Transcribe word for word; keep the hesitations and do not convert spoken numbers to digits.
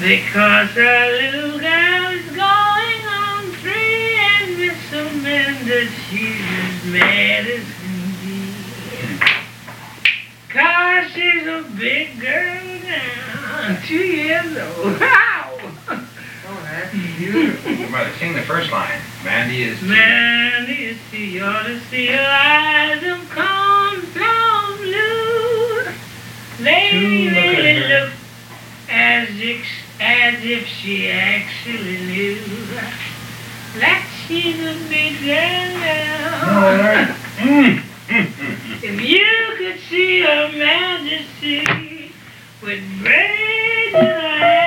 Because our little girl is going on three, and Miss Amanda, she's as mad as can be. Cause she's a big girl now, two years old. Wow! Oh, that's beautiful. Brother, sing the first line. Mandy is... Mandy, you see, you ought to see her eyes of cornflower blue. They Look at really her. look as if, as if she actually knew that she's a big girl now. All right. Mm. Mm, mm, mm. If you could see her majesty with brazen eyes,